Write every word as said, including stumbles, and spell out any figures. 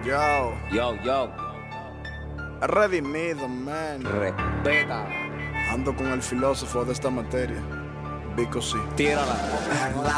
Yo, Yo, yo, redimido, man. respeta, Ando con el filósofo de esta materia, Vico sí. tírala.